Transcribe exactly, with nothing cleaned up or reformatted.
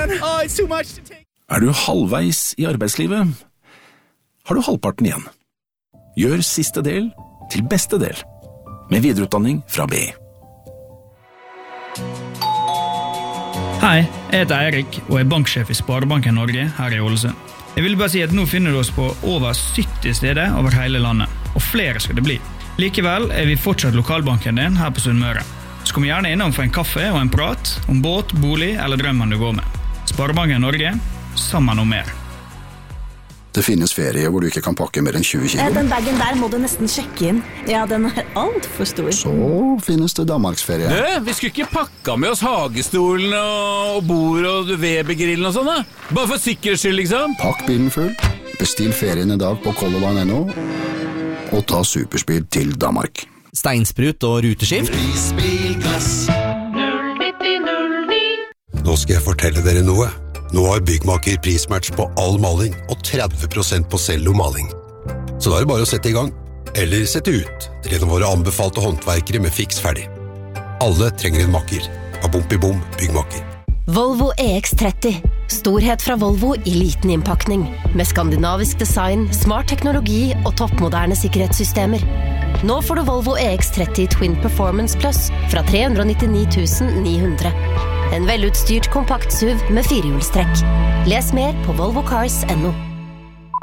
Oh, it's too much to take. Er du halvveis i arbeidslivet? Har du halvparten igjen? Gjør siste del til beste del, med videreutdanning fra B I. Hei, jeg heter Eirik og er banksjef i Sparebanken Norge her i Ålesund. Jeg vil bare si at nå finner du oss på over sytti steder over hele landet, og flere skal det bli. Likevel er vi fortsatt lokalbanken din her på Sunnmøre. Så kom gjerne innom for en kaffe og en prat om båt, bolig eller drømmen du går med. Sparebanken Norge, sammen om mer. Det finnes ferie hvor du ikke kan pakke mer enn tjue kilo. Den bagen der må du nesten sjekke inn. Ja, den er alt for stor. Så finnes det Danmarksferie. Du, vi skulle ikke pakka med oss hagestolen og bord og Weber-grillen og sånn da? Bare for sikkerhets skyld, liksom. Pakk bilen full, bestill ferien i dag på color line punktum no og ta superspeed til Danmark. Steinsprut og ruteskift. Nå skal jeg fortelle dere noe. Nå har Byggmaker prismatch på all maling og tretti prosent på cello-maling. Så da er det bare å sette i gang, eller sette ut, til en av våre anbefalte håndverkere med fiks ferdig. Alle trenger en makker. Abompi-bom Byggmaker. Volvo E X tretti. Storhet fra Volvo i liten innpakning. Med skandinavisk design, smart teknologi og toppmoderne sikkerhetssystemer. Nå får du Volvo E X tretti Twin Performance Plus fra tre hundre nittini tusen ni hundre. En velutstyrt kompakt S U V med firehjulstrekk. Les mer på volvo cars punktum no.